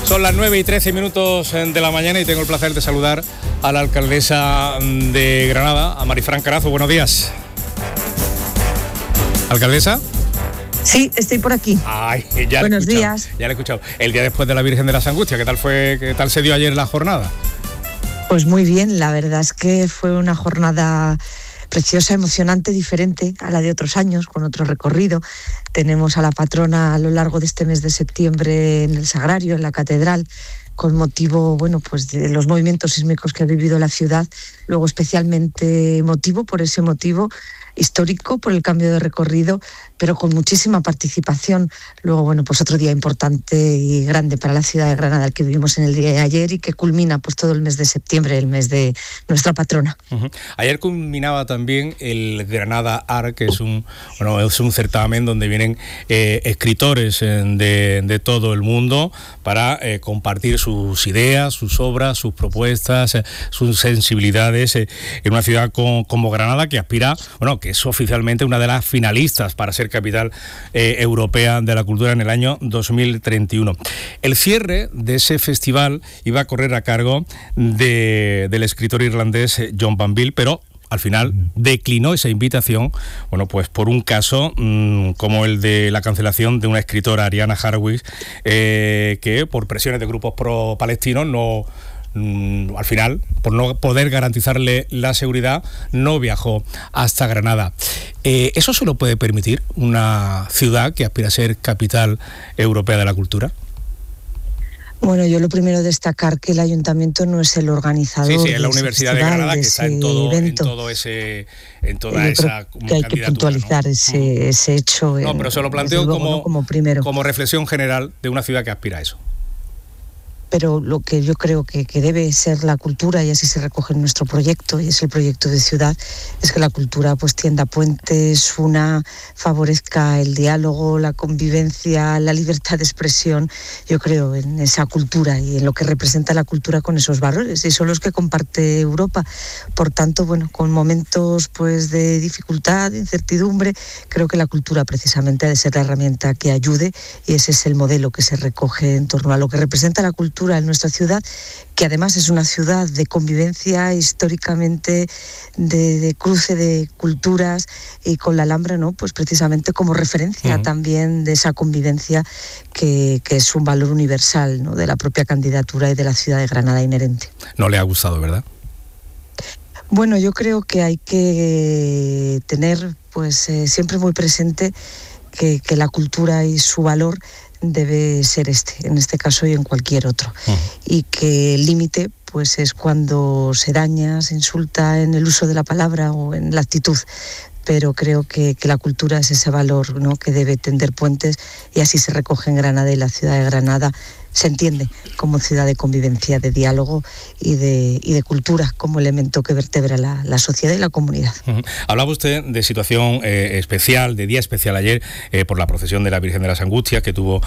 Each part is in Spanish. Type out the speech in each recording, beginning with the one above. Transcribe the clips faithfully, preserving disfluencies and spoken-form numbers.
Son las nueve y trece minutos de la mañana y tengo el placer de saludar a la alcaldesa de Granada, a Marifran Carazo. Buenos días. ¿Alcaldesa? Sí, estoy por aquí. Ay, ya Buenos le he días. Ya le he escuchado. El día después de la Virgen de las Angustias, ¿qué tal fue, qué tal se dio ayer la jornada? Pues muy bien, la verdad es que fue una jornada preciosa, emocionante, diferente a la de otros años, con otro recorrido. Tenemos a la patrona a lo largo de este mes de septiembre en el Sagrario, en la Catedral, con motivo, bueno, pues de los movimientos sísmicos que ha vivido la ciudad, luego especialmente emotivo por ese motivo histórico, por el cambio de recorrido, pero con muchísima participación. Luego, bueno, pues otro día importante y grande para la ciudad de Granada, el que vivimos en el día de ayer y que culmina pues todo el mes de septiembre, el mes de nuestra patrona. Uh-huh. Ayer culminaba también el Granada Art, que es un, bueno, es un certamen donde vienen eh, escritores de, de todo el mundo para eh, compartir sus ideas, sus obras, sus propuestas, eh, sus sensibilidades eh, en una ciudad con, como Granada, que aspira, bueno, que es oficialmente una de las finalistas para ser capital eh, europea de la cultura en el año dos mil treinta y uno. El cierre de ese festival iba a correr a cargo de, del escritor irlandés John Banville, pero al final declinó esa invitación, bueno, pues por un caso mmm, como el de la cancelación de una escritora, Ariana Harwich, eh, que por presiones de grupos pro-palestinos no... al final, por no poder garantizarle la seguridad, no viajó hasta Granada. Eh, ¿Eso se lo puede permitir una ciudad que aspira a ser capital europea de la cultura? Bueno, yo lo primero destacar que el ayuntamiento no es el organizador. Sí, sí, es la Universidad de Granada que está en todo, en evento. todo ese, en toda yo esa que hay que puntualizar, ¿no? ese, ese hecho. No, pero se lo planteo luego, como, ¿no? como primero. como reflexión general de una ciudad que aspira a eso. Pero lo que yo creo que, que debe ser la cultura, y así se recoge en nuestro proyecto, y es el proyecto de ciudad, es que la cultura pues tienda puentes, una, favorezca el diálogo, la convivencia, la libertad de expresión. Yo creo en esa cultura y en lo que representa la cultura con esos valores, y son los que comparte Europa. Por tanto, bueno, con momentos pues de dificultad, de incertidumbre, creo que la cultura precisamente ha de ser la herramienta que ayude, y ese es el modelo que se recoge en torno a lo que representa la cultura en nuestra ciudad, que además es una ciudad de convivencia históricamente, de, de cruce de culturas, y con la Alhambra, ¿no? Pues precisamente como referencia uh-huh. también de esa convivencia que, que es un valor universal, ¿no? De la propia candidatura y de la ciudad de Granada inherente. No le ha gustado, ¿verdad? Bueno, yo creo que hay que tener pues eh, siempre muy presente que, que la cultura y su valor debe ser este, en este caso y en cualquier otro. Uh-huh. Y que el límite pues es cuando se daña, se insulta en el uso de la palabra o en la actitud. Pero creo que, que la cultura es ese valor, ¿no? Que debe tender puentes, y así se recoge en Granada, y la ciudad de Granada se entiende como ciudad de convivencia, de diálogo y de, y de cultura como elemento que vertebra la, la sociedad y la comunidad. Uh-huh. Hablaba usted de situación eh, especial, de día especial ayer, eh, por la procesión de la Virgen de las Angustias, que tuvo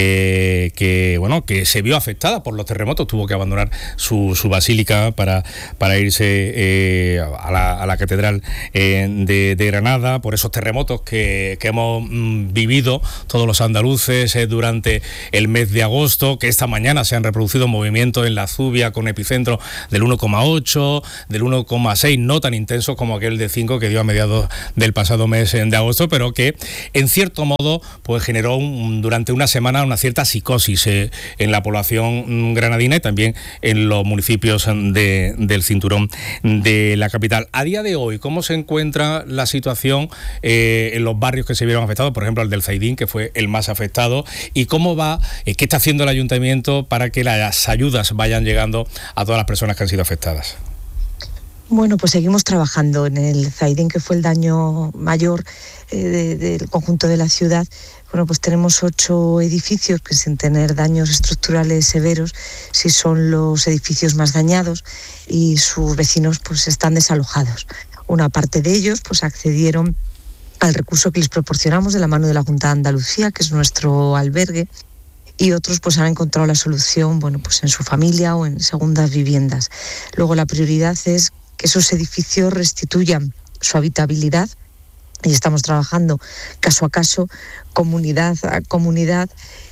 eh, que bueno que se vio afectada por los terremotos, tuvo que abandonar su, su basílica para, para irse eh, a, la, a la catedral eh, de, de Granada, por esos terremotos que, que hemos mm, vivido todos los andaluces eh, durante el mes de agosto, que esta mañana se han reproducido movimientos en la Zubia con epicentro del uno coma ocho, del uno coma seis, no tan intensos como aquel de cinco que dio a mediados del pasado mes de agosto, pero que en cierto modo pues generó un, durante una semana una cierta psicosis eh, en la población granadina y también en los municipios de, del cinturón de la capital. A día de hoy, ¿cómo se encuentra la situación eh, en los barrios que se vieron afectados? Por ejemplo, el del Zaidín, que fue el más afectado, y cómo va, eh, qué está haciendo el ayuntamiento para que las ayudas vayan llegando a todas las personas que han sido afectadas. Bueno, pues seguimos trabajando en el Zaidín, que fue el daño mayor eh, de, del conjunto de la ciudad. Bueno, pues tenemos ocho edificios que, sin tener daños estructurales severos, sí son los edificios más dañados, y sus vecinos pues están desalojados. Una parte de ellos pues accedieron al recurso que les proporcionamos de la mano de la Junta de Andalucía, que es nuestro albergue, y otros pues han encontrado la solución, bueno, pues en su familia o en segundas viviendas. Luego la prioridad es que esos edificios restituyan su habitabilidad y estamos trabajando caso a caso, comunidad a comunidad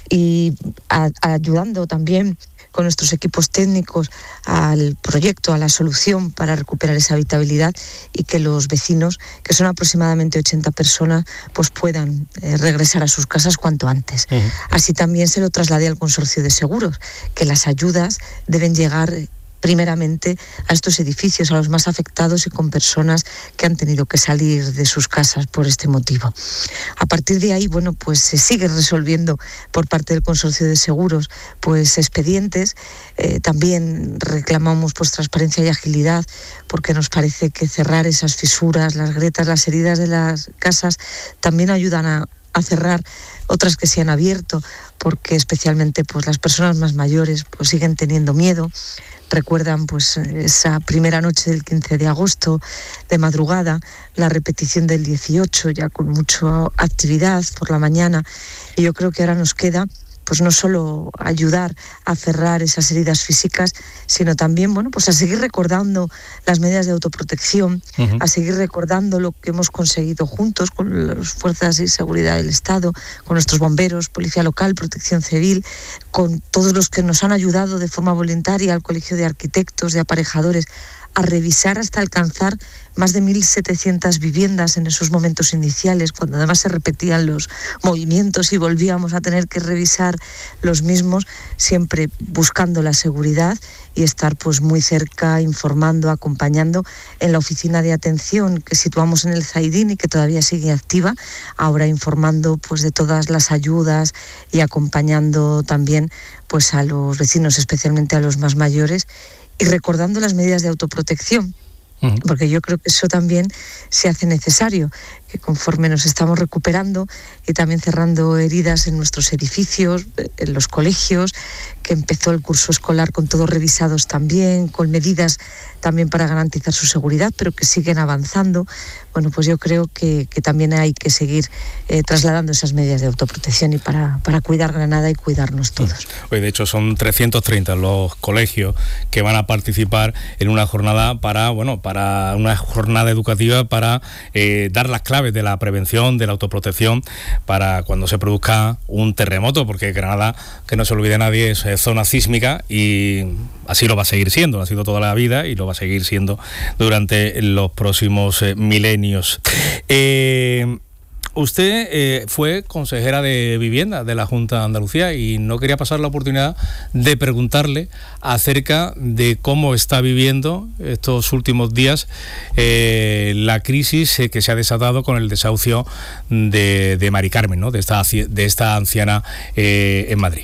y a, a ayudando también con nuestros equipos técnicos al proyecto, a la solución para recuperar esa habitabilidad y que los vecinos, que son aproximadamente ochenta personas, pues puedan eh, regresar a sus casas cuanto antes. Uh-huh. Así también se lo trasladé al consorcio de seguros, que las ayudas deben llegar primeramente a estos edificios, a los más afectados y con personas que han tenido que salir de sus casas por este motivo. A partir de ahí, bueno, pues se sigue resolviendo por parte del Consorcio de Seguros pues expedientes. Eh, también reclamamos pues transparencia y agilidad, porque nos parece que cerrar esas fisuras, las grietas, las heridas de las casas también ayudan a, a cerrar otras que se han abierto, porque especialmente pues las personas más mayores pues siguen teniendo miedo. Recuerdan pues esa primera noche del quince de agosto de madrugada, la repetición del dieciocho ya con mucha actividad por la mañana, y yo creo que ahora nos queda pues no solo ayudar a cerrar esas heridas físicas, sino también, bueno, pues a seguir recordando las medidas de autoprotección, uh-huh. a seguir recordando lo que hemos conseguido juntos con las fuerzas de seguridad del Estado, con nuestros bomberos, policía local, protección civil, con todos los que nos han ayudado de forma voluntaria, al Colegio de Arquitectos, de Aparejadores, a revisar hasta alcanzar más de mil setecientas viviendas en esos momentos iniciales, cuando además se repetían los movimientos y volvíamos a tener que revisar los mismos, siempre buscando la seguridad y estar pues muy cerca, informando, acompañando en la oficina de atención que situamos en el Zaidín y que todavía sigue activa, ahora informando pues de todas las ayudas y acompañando también pues a los vecinos, especialmente a los más mayores, y recordando las medidas de autoprotección, uh-huh. porque yo creo que eso también se hace necesario, que conforme nos estamos recuperando y también cerrando heridas en nuestros edificios, en los colegios, que empezó el curso escolar con todos revisados también, con medidas también para garantizar su seguridad, pero que siguen avanzando. Bueno, pues yo creo que, que también hay que seguir eh, trasladando esas medidas de autoprotección y para, para cuidar Granada y cuidarnos todos. Hoy, de hecho, son trescientos treinta los colegios que van a participar en una jornada para, bueno, para una jornada educativa para eh, dar las claves de la prevención, de la autoprotección, para cuando se produzca un terremoto, porque Granada, que no se olvide nadie, es zona sísmica y así lo va a seguir siendo, lo ha sido toda la vida y lo va a seguir siendo durante los próximos eh, milenios. Eh, usted eh, fue consejera de Vivienda de la Junta de Andalucía y no quería pasar la oportunidad de preguntarle acerca de cómo está viviendo estos últimos días eh, la crisis eh, que se ha desatado con el desahucio de, de Mari Carmen, ¿no? de, esta, de esta anciana eh, en Madrid.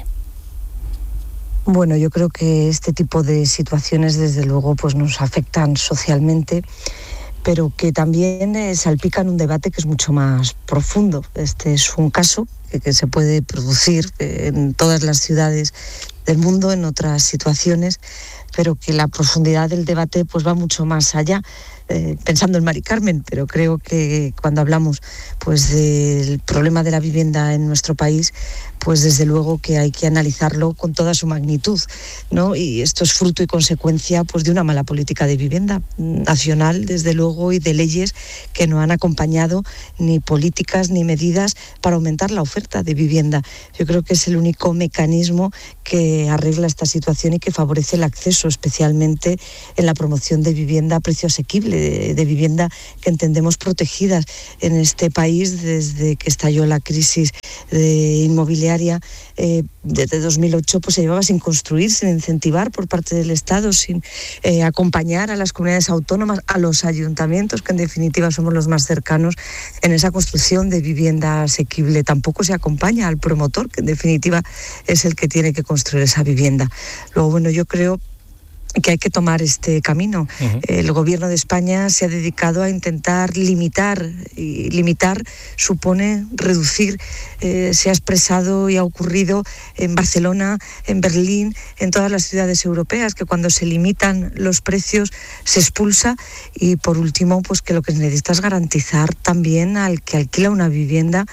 Bueno, yo creo que este tipo de situaciones, desde luego, pues nos afectan socialmente, pero que también eh, salpican un debate que es mucho más profundo. Este es un caso que, que se puede producir eh, en todas las ciudades del mundo, en otras situaciones, pero que la profundidad del debate pues va mucho más allá. Eh, pensando en Mari Carmen, pero creo que cuando hablamos pues del problema de la vivienda en nuestro país, pues desde luego que hay que analizarlo con toda su magnitud, ¿no? Y esto es fruto y consecuencia pues de una mala política de vivienda nacional, desde luego, y de leyes que no han acompañado ni políticas ni medidas para aumentar la oferta de vivienda. Yo creo que es el único mecanismo que arregla esta situación y que favorece el acceso, especialmente en la promoción de vivienda a precio asequible, de, de vivienda que entendemos protegidas en este país desde que estalló la crisis de inmobiliaria. Eh, desde dos mil ocho pues se llevaba sin construir, sin incentivar por parte del Estado, sin eh, acompañar a las comunidades autónomas, a los ayuntamientos, que en definitiva somos los más cercanos en esa construcción de vivienda asequible. Tampoco se acompaña al promotor, que en definitiva es el que tiene que construir esa vivienda. Luego, bueno, yo creo que hay que tomar este camino. Uh-huh. El gobierno de España se ha dedicado a intentar limitar, y limitar supone reducir. Eh, se ha expresado y ha ocurrido en Barcelona, en Berlín, en todas las ciudades europeas, que cuando se limitan los precios se expulsa. Y por último, pues que lo que se necesita es garantizar también al que alquila una vivienda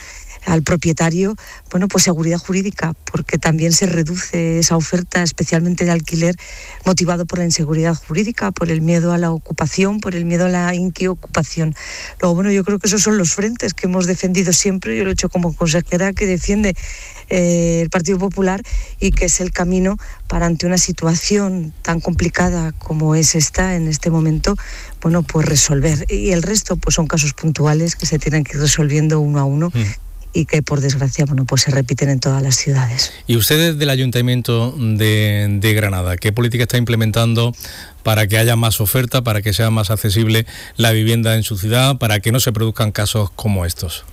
al propietario, bueno, pues seguridad jurídica, porque también se reduce esa oferta, especialmente de alquiler, motivado por la inseguridad jurídica, por el miedo a la ocupación, por el miedo a la inquiocupación. Luego, bueno, yo creo que esos son los frentes que hemos defendido siempre. Yo lo he hecho como consejera que defiende eh, el Partido Popular, y que es el camino para, ante una situación tan complicada como es esta en este momento, bueno, pues resolver. Y el resto pues son casos puntuales que se tienen que ir resolviendo uno a uno. Mm. Y que, por desgracia, bueno, pues se repiten en todas las ciudades. ¿Y ustedes del Ayuntamiento de, de Granada, qué política está implementando para que haya más oferta, para que sea más accesible la vivienda en su ciudad, para que no se produzcan casos como estos?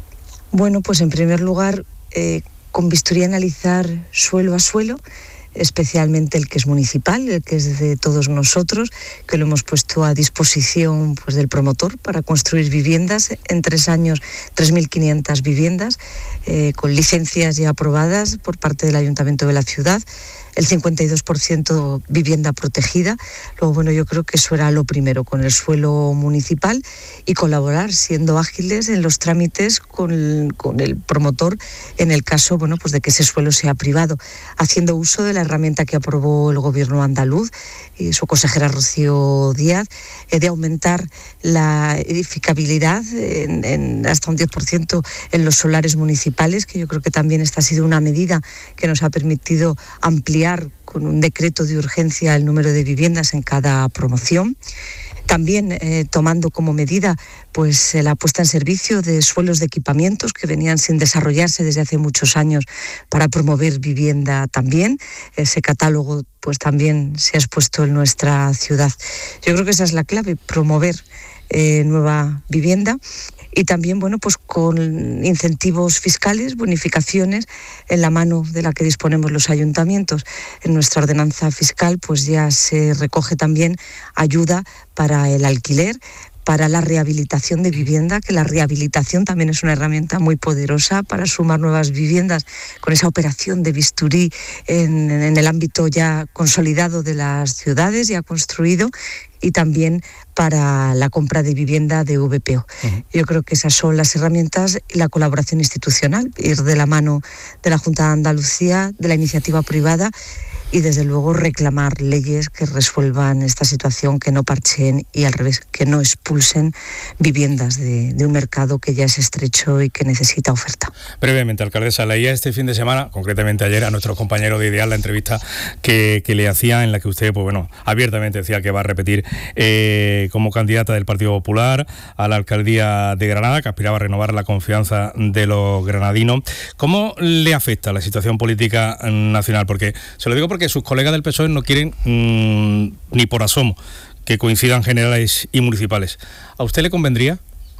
Bueno, pues en primer lugar, eh, con bisturí analizar suelo a suelo, especialmente el que es municipal, el que es de todos nosotros, que lo hemos puesto a disposición pues del promotor para construir viviendas. En tres años, tres mil quinientas viviendas, eh, con licencias ya aprobadas por parte del Ayuntamiento de la ciudad, el cincuenta y dos por ciento vivienda protegida. Luego, bueno, yo creo que eso era lo primero, con el suelo municipal, y colaborar, siendo ágiles en los trámites con, con el promotor en el caso, bueno, pues de que ese suelo sea privado, haciendo uso de la herramienta que aprobó el gobierno andaluz y su consejera Rocío Díaz, eh, de aumentar la edificabilidad en, en hasta un diez por ciento en los solares municipales, que yo creo que también esta ha sido una medida que nos ha permitido ampliar con un decreto de urgencia el número de viviendas en cada promoción. También eh, tomando como medida pues eh, la puesta en servicio de suelos de equipamientos que venían sin desarrollarse desde hace muchos años para promover vivienda también. Ese catálogo pues también se ha expuesto en nuestra ciudad. Yo creo que esa es la clave, promover eh, nueva vivienda. Y también, bueno, pues con incentivos fiscales, bonificaciones en la mano de la que disponemos los ayuntamientos. En nuestra ordenanza fiscal pues ya se recoge también ayuda para el alquiler, para la rehabilitación de vivienda, que la rehabilitación también es una herramienta muy poderosa para sumar nuevas viviendas con esa operación de bisturí en, en el ámbito ya consolidado de las ciudades, ya construido, y también para la compra de vivienda de V P O. Uh-huh. Yo creo que esas son las herramientas y la colaboración institucional, ir de la mano de la Junta de Andalucía, de la iniciativa privada, y desde luego reclamar leyes que resuelvan esta situación, que no parcheen y al revés, que no expulsen viviendas de, de un mercado que ya es estrecho y que necesita oferta. Brevemente, alcaldesa, leía este fin de semana, concretamente ayer, a nuestro compañero de Ideal, la entrevista que, que le hacía, en la que usted, pues bueno, abiertamente decía que va a repetir eh, como candidata del Partido Popular a la alcaldía de Granada, que aspiraba a renovar la confianza de los granadinos. ¿Cómo le afecta la situación política nacional? Porque se lo digo porque que sus colegas del P S O E no quieren mmm, ni por asomo que coincidan generales y municipales. ¿A usted le convendría?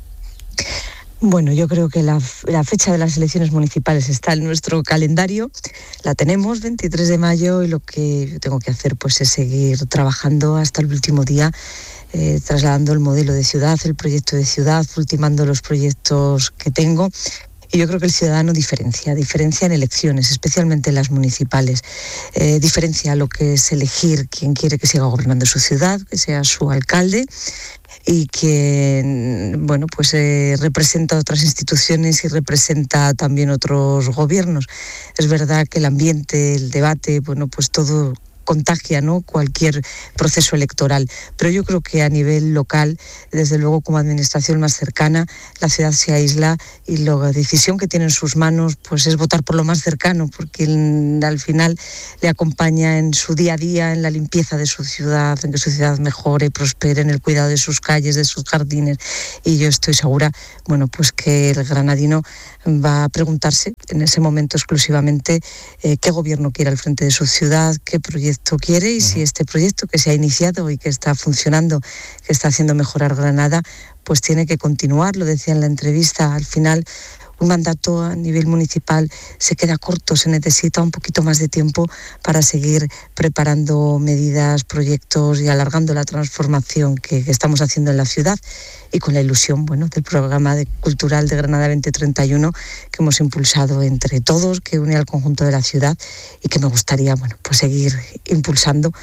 Bueno, yo creo que la, la fecha de las elecciones municipales está en nuestro calendario, la tenemos, veintitrés de mayo, y lo que yo tengo que hacer pues es seguir trabajando hasta el último día, eh, trasladando el modelo de ciudad, el proyecto de ciudad, ultimando los proyectos que tengo. Y yo creo que el ciudadano diferencia, diferencia en elecciones, especialmente en las municipales. Eh, diferencia lo que es elegir quién quiere que siga gobernando su ciudad, que sea su alcalde, y que, bueno, pues eh, representa otras instituciones y representa también otros gobiernos. Es verdad que el ambiente, el debate, bueno, pues todo contagia, ¿no?, cualquier proceso electoral, pero yo creo que a nivel local, desde luego como administración más cercana, la ciudad se aísla y la decisión que tiene en sus manos pues es votar por lo más cercano, porque al final le acompaña en su día a día, en la limpieza de su ciudad, en que su ciudad mejore, prospere, en el cuidado de sus calles, de sus jardines, y yo estoy segura, bueno, pues que el granadino va a preguntarse en ese momento exclusivamente eh, qué gobierno quiere al frente de su ciudad, qué proyecto quiere, y uh-huh. si este proyecto que se ha iniciado y que está funcionando, que está haciendo mejorar Granada, pues tiene que continuar. Lo decía en la entrevista, al final un mandato a nivel municipal se queda corto, se necesita un poquito más de tiempo para seguir preparando medidas, proyectos y alargando la transformación que, que estamos haciendo en la ciudad, y con la ilusión, bueno, del programa de, cultural de Granada veinte treinta y uno que hemos impulsado entre todos, que une al conjunto de la ciudad y que me gustaría, bueno, pues seguir impulsando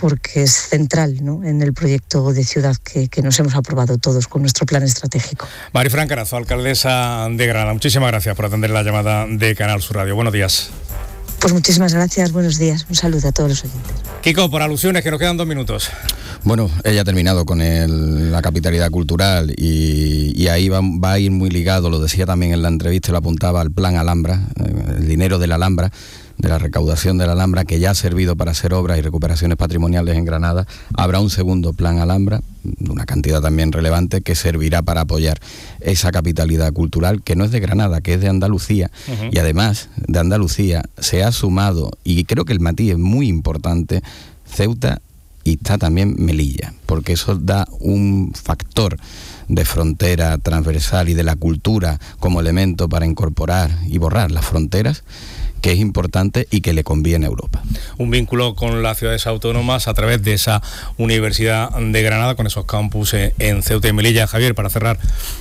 porque es central, ¿no?, en el proyecto de ciudad que, que nos hemos aprobado todos con nuestro plan estratégico. Marifran Carazo, alcaldesa de Granada, muchísimas gracias por atender la llamada de Canal Sur Radio. Buenos días. Pues muchísimas gracias, buenos días, un saludo a todos los oyentes. Kiko, por alusiones, que nos quedan dos minutos. Bueno, ella ha terminado con el, la capitalidad cultural y, y ahí va, va a ir muy ligado, lo decía también en la entrevista, lo apuntaba al plan Alhambra, el dinero de la Alhambra, de la recaudación de la Alhambra, que ya ha servido para hacer obras y recuperaciones patrimoniales en Granada. Habrá un segundo plan Alhambra, una cantidad también relevante, que servirá para apoyar esa capitalidad cultural, que no es de Granada, que es de Andalucía. Uh-huh. Y además de Andalucía se ha sumado, y creo que el matiz es muy importante, Ceuta, y está también Melilla, porque eso da un factor de frontera transversal y de la cultura como elemento para incorporar y borrar las fronteras, que es importante y que le conviene a Europa. Un vínculo con las ciudades autónomas a través de esa Universidad de Granada, con esos campus en Ceuta y Melilla. Javier, para cerrar.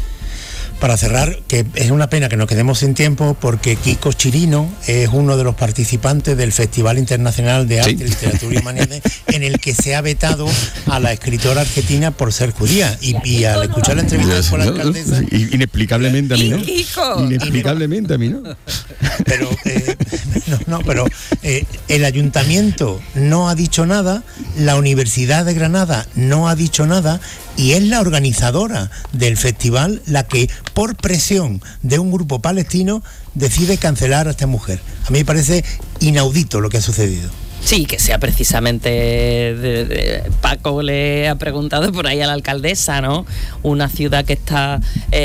Para cerrar, que es una pena que nos quedemos sin tiempo, porque Kiko Chirino es uno de los participantes del Festival Internacional de Arte, ¿sí?, Literatura y Humanidades, en el que se ha vetado a la escritora argentina por ser judía. Y, y al escuchar la entrevista con la alcaldesa... Inexplicablemente a mí, ¿no? Inexplicablemente a mí, ¿no? Pero, eh, no, no, pero eh, el ayuntamiento no ha dicho nada, la Universidad de Granada no ha dicho nada, y es la organizadora del festival la que, por presión de un grupo palestino, decide cancelar a esta mujer. A mí me parece inaudito lo que ha sucedido. Sí, que sea precisamente de, de, Paco le ha preguntado por ahí a la alcaldesa, ¿no? Una ciudad que está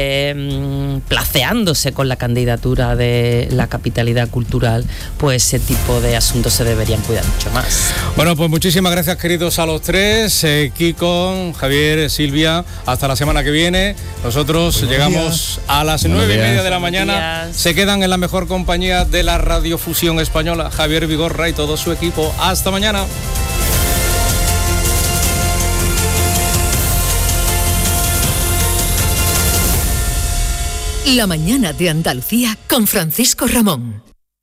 eh, placeándose con la candidatura de la capitalidad cultural, pues ese tipo de asuntos se deberían cuidar mucho más. Bueno, pues muchísimas gracias, queridos, a los tres, eh, Kiko, Javier, Silvia, hasta la semana que viene. Nosotros Buenos llegamos días. a las nueve y media de la mañana. Se quedan en la mejor compañía de la radiofusión española, Javier Vigorra y todo su equipo. Hasta mañana. La mañana de Andalucía con Francisco Ramón.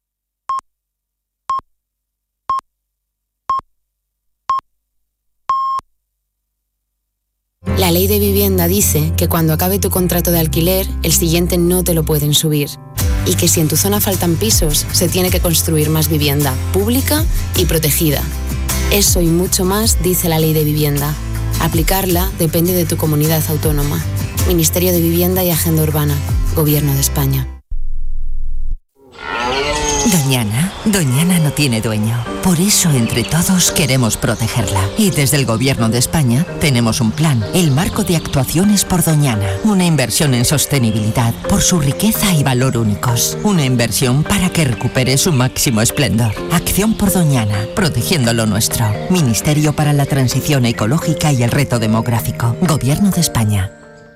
La ley de vivienda dice que cuando acabe tu contrato de alquiler, el siguiente no te lo pueden subir. Y que si en tu zona faltan pisos, se tiene que construir más vivienda, pública y protegida. Eso y mucho más dice la ley de vivienda. Aplicarla depende de tu comunidad autónoma. Ministerio de Vivienda y Agenda Urbana. Gobierno de España. Doñana, Doñana no tiene dueño. Por eso, entre todos, queremos protegerla. Y desde el Gobierno de España tenemos un plan, el Marco de Actuaciones por Doñana. Una inversión en sostenibilidad por su riqueza y valor únicos. Una inversión para que recupere su máximo esplendor. Acción por Doñana, protegiendo lo nuestro. Ministerio para la Transición Ecológica y el Reto Demográfico. Gobierno de España.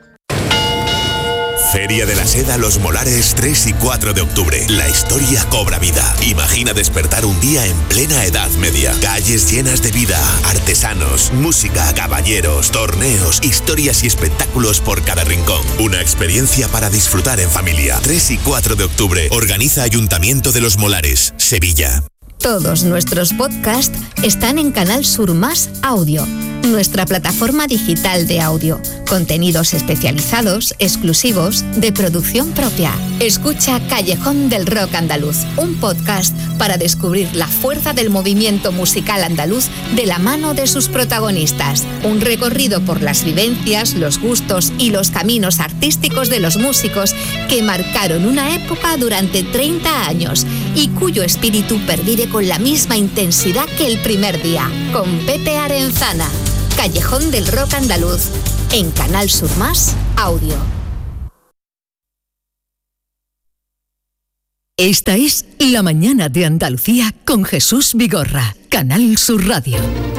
Feria de la Seda Los Molares tres y cuatro de octubre. La historia cobra vida. Imagina despertar un día en plena Edad Media. Calles llenas de vida, artesanos, música, caballeros, torneos, historias y espectáculos por cada rincón. Una experiencia para disfrutar en familia. tres y cuatro de octubre. Organiza Ayuntamiento de Los Molares, Sevilla. Todos nuestros podcasts están en Canal Sur Más Audio, nuestra plataforma digital de audio. Contenidos especializados, exclusivos, de producción propia. Escucha Callejón del Rock Andaluz, un podcast para descubrir la fuerza del movimiento musical andaluz de la mano de sus protagonistas. Un recorrido por las vivencias, los gustos y los caminos artísticos de los músicos que marcaron una época durante treinta años y cuyo espíritu pervive con la misma intensidad que el primer día. Con Pepe Arenzana. Callejón del Rock Andaluz, en Canal Sur Más Audio. Esta es La Mañana de Andalucía con Jesús Vigorra, Canal Sur Radio.